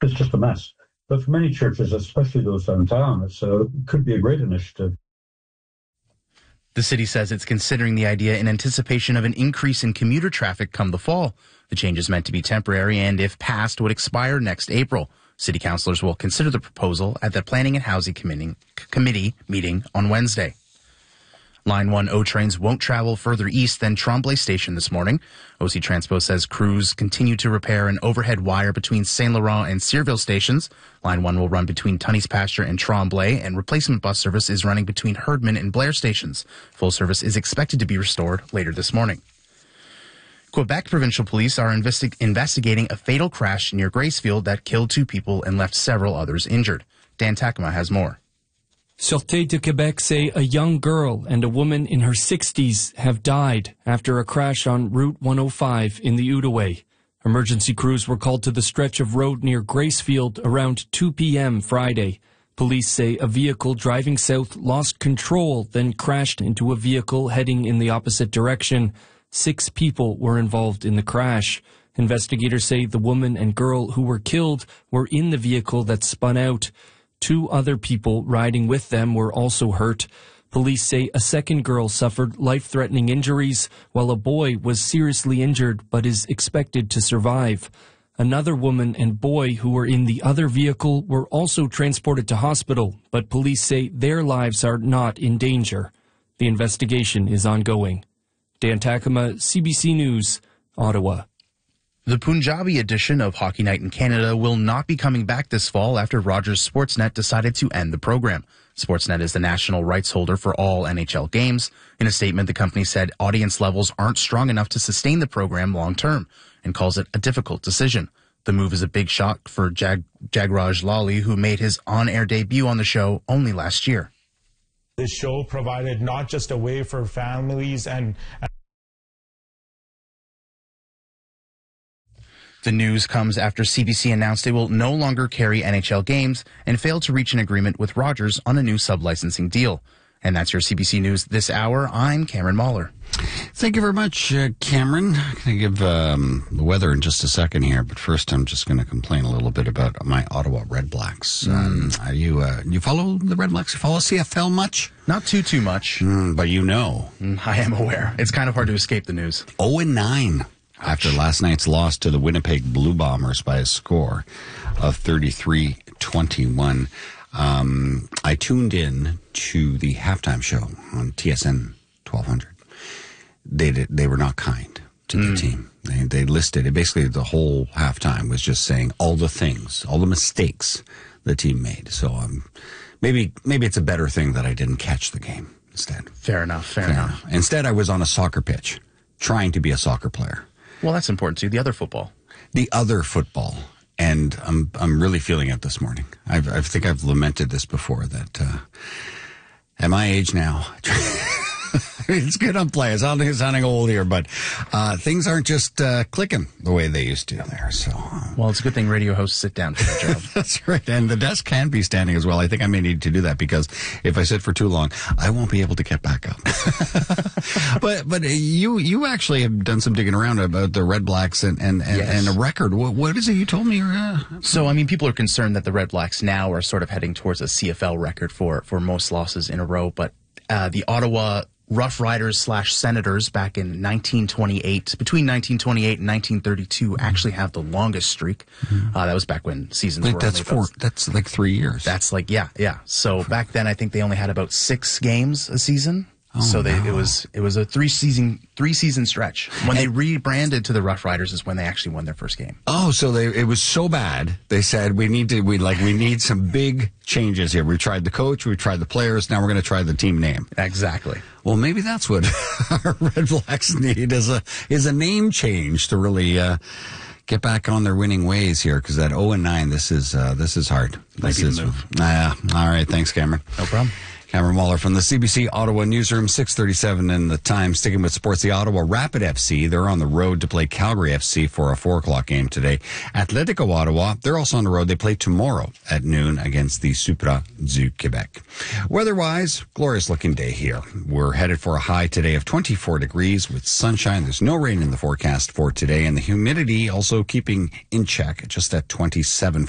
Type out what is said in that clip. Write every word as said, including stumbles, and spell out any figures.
it's just a mess. But for many churches, especially those downtown, it's uh, could be a great initiative. The city says it's considering the idea in anticipation of an increase in commuter traffic come the fall. The change is meant to be temporary and, if passed, would expire next April. City councilors will consider the proposal at the Planning and Housing Committee meeting on Wednesday. Line one O trains won't travel further east than Tremblay Station this morning. O C Transpo says crews continue to repair an overhead wire between Saint Laurent and Searville stations. Line one will run between Tunney's Pasture and Tremblay, and replacement bus service is running between Herdman and Blair stations. Full service is expected to be restored later this morning. Quebec provincial police are investi- investigating a fatal crash near Gracefield that killed two people and left several others injured. Dan Takama has more. Sûreté de Québec say a young girl and a woman in her sixties have died after a crash on Route one oh five in the Outaouais. Emergency crews were called to the stretch of road near Gracefield around two p.m. Friday. Police say a vehicle driving south lost control, then crashed into a vehicle heading in the opposite direction. Six people were involved in the crash. Investigators say the woman and girl who were killed were in the vehicle that spun out. Two other people riding with them were also hurt. Police say a second girl suffered life-threatening injuries, while a boy was seriously injured but is expected to survive. Another woman and boy who were in the other vehicle were also transported to hospital, but police say their lives are not in danger. The investigation is ongoing. Dan Takama, C B C News, Ottawa. The Punjabi edition of Hockey Night in Canada will not be coming back this fall after Rogers Sportsnet decided to end the program. Sportsnet is the national rights holder for all N H L games. In a statement, the company said audience levels aren't strong enough to sustain the program long term and calls it a difficult decision. The move is a big shock for Jag- Jagraj Lally, who made his on-air debut on the show only last year. This show provided not just a way for families and The news comes after C B C announced it will no longer carry N H L games and failed to reach an agreement with Rogers on a new sub-licensing deal. And that's your C B C News this hour. I'm Cameron Mahler. Thank you very much, uh, Cameron. I'm going to give um, the weather in just a second here, but first I'm just going to complain a little bit about my Ottawa Red Blacks. Mm. Um, are you uh, you follow the Red Blacks? You follow C F L much? Not too, too much. Mm, but you know. Mm, I am aware. It's kind of hard to escape the news. oh and nine. After last night's loss to the Winnipeg Blue Bombers by a score of thirty-three twenty-one. Um, I tuned in to the halftime show on T S N twelve hundred. They did, they were not kind to the mm. team. They, they listed it. Basically, the whole halftime was just saying all the things, all the mistakes the team made. So um, maybe maybe it's a better thing that I didn't catch the game instead. Fair enough, fair, fair enough. enough. Instead, I was on a soccer pitch trying to be a soccer player. Well, that's important too. The other football. The other football. And I'm I'm really feeling it this morning. I've, I think I've lamented this before, that uh, at my age now, it's good I'm playing. It's sounding, sounding old here, but uh, things aren't just uh, clicking the way they used to there. So, uh, well, it's a good thing radio hosts sit down for that job. That's right. And the desk can be standing as well. I think I may need to do that, because if I sit for too long, I won't be able to get back up. but but you you actually have done some digging around about the Red Blacks and, and, and, yes. and a record. What, what is it you told me? Uh, so, I mean, people are concerned that the Red Blacks now are sort of heading towards a C F L record for, for most losses in a row. But uh, the Ottawa Rough Riders slash Senators back in nineteen twenty-eight, between nineteen twenty-eight and nineteen thirty-two, actually have the longest streak. Mm-hmm. Uh, that was back when seasons Wait, were that's only four. about, That's like three years. That's like yeah, yeah. So back then, I think they only had about six games a season. Oh, so they, no. it was it was a three season three season stretch. When they rebranded to the Rough Riders is when they actually won their first game. Oh, so they it was so bad they said we need to we like we need some big changes here. We tried the coach, we tried the players, now we're going to try the team name. Exactly. Well, maybe that's what our Red Blacks need is a is a name change to really uh, get back on their winning ways here, because that oh and nine, this is uh, this is hard. Might this be is the move. Uh, all right, thanks, Cameron. No problem. Cameron Waller from the C B C Ottawa Newsroom, six thirty-seven in the time. Sticking with sports, the Ottawa Rapid F C, they're on the road to play Calgary F C for a four o'clock game today. Atletico Ottawa, they're also on the road. They play tomorrow at noon against the Supra du Québec. Weather-wise, glorious looking day here. We're headed for a high today of twenty-four degrees with sunshine. There's no rain in the forecast for today, and the humidity also keeping in check just at twenty-seven.